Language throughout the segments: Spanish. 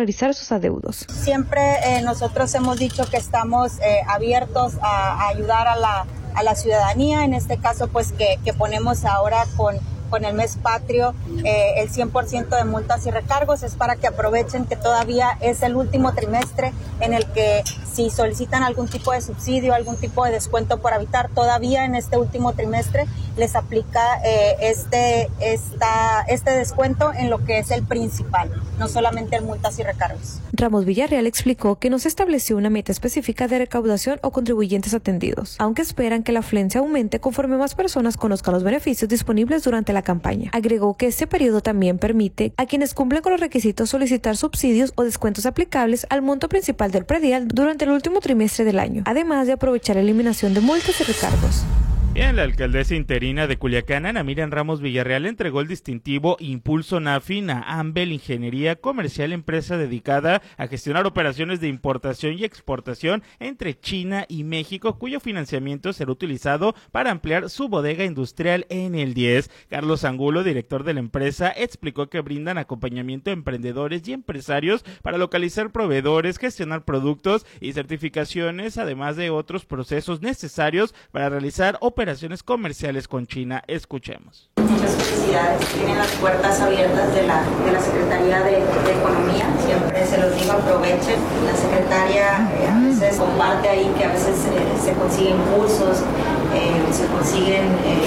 regularizar sus adeudos. Siempre nosotros hemos dicho que estamos abiertos a ayudar a la ciudadanía, en este caso pues que ponemos ahora con el mes patrio el 100% de multas y recargos. Es para que aprovechen que todavía es el último trimestre en el que si solicitan algún tipo de subsidio, algún tipo de descuento por habitar, todavía en este último trimestre les aplica este descuento en lo que es el principal, no solamente en multas y recargos. Ramos Villarreal explicó que no se estableció una meta específica de recaudación o contribuyentes atendidos, aunque esperan que la afluencia aumente conforme más personas conozcan los beneficios disponibles durante la campaña. Agregó que este periodo también permite a quienes cumplen con los requisitos solicitar subsidios o descuentos aplicables al monto principal del predial durante el último trimestre del año, además de aprovechar la eliminación de multas y recargos. Bien, la alcaldesa interina de Culiacán, Ana Miriam Ramos Villarreal, entregó el distintivo Impulso NAFIN a Ambel Ingeniería Comercial, empresa dedicada a gestionar operaciones de importación y exportación entre China y México, cuyo financiamiento será utilizado para ampliar su bodega industrial en el 10. Carlos Angulo, director de la empresa, explicó que brindan acompañamiento a emprendedores y empresarios para localizar proveedores, gestionar productos y certificaciones, además de otros procesos necesarios para realizar operaciones comerciales con China. Escuchemos. Muchas felicidades, tienen las puertas abiertas de la Secretaría de Economía, siempre se los digo, aprovechen. La secretaria a veces comparte ahí que a veces se consiguen cursos, se consiguen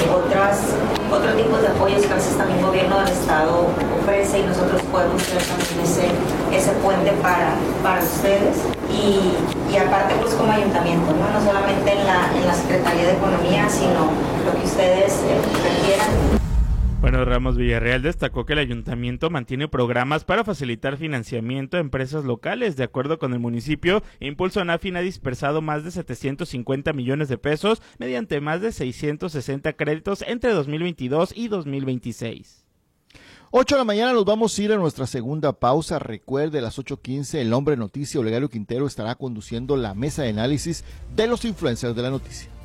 otros tipos de apoyos que a veces también el gobierno del estado ofrece y nosotros podemos ser también ese puente para ustedes. Y aparte pues como ayuntamiento, no solamente en la Secretaría de Economía, sino lo que ustedes requieran. Bueno, Ramos Villarreal destacó que el ayuntamiento mantiene programas para facilitar financiamiento a empresas locales. De acuerdo con el municipio, Impulso NAFIN ha dispersado más de 750 millones de pesos mediante más de 660 créditos entre 2022 y 2026. 8 de la mañana nos vamos a ir a nuestra segunda pausa. Recuerde, a las 8:15 el hombre noticia Olegario Quintero estará conduciendo la mesa de análisis de los influencers de la noticia.